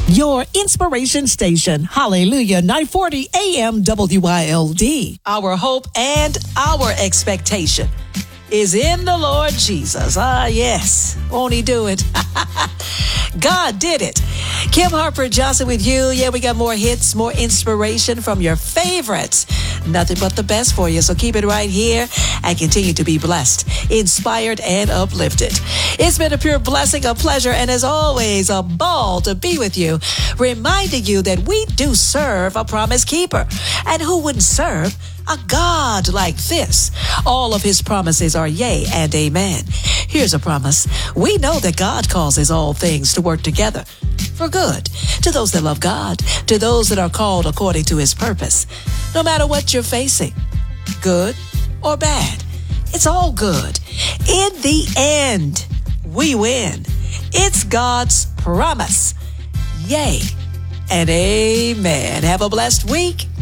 Your inspiration station. Hallelujah. 940 AM WILD. Our hope and our expectation is in the Lord Jesus. Ah, yes. Won't he do it? God did it. Kim Harper Johnson with you. Yeah, we got more hits, more inspiration from your favorites. Nothing but the best for you. So keep it right here and continue to be blessed, inspired, and uplifted. It's been a pure blessing, a pleasure, and as always, a ball to be with you, reminding you that we do serve a promise keeper. And who wouldn't serve a God like this? All of his promises are yea and amen. Here's a promise. We know that God causes all things to work together for good to those that love God, to those that are called according to his purpose. No matter what you're facing, good or bad, it's all good. In the end, we win. It's God's promise. Yea and amen. Have a blessed week.